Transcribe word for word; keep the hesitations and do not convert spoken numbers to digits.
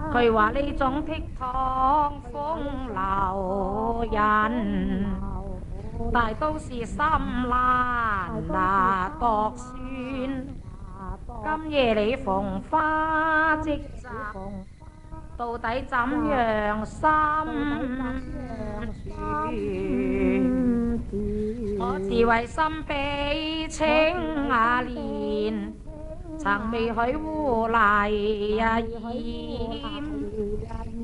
佢話呢種倜儻風流人，大都是心難拿度算。今夜你逢花即摘，到底怎樣心處？我自為心比青瓦蓮，曾未許污泥呀染。